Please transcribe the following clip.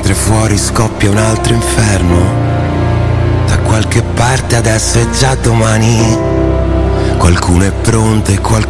mentre fuori scoppia un altro inferno. Da qualche parte adesso è già domani. Qualcuno è pronto e qualcuno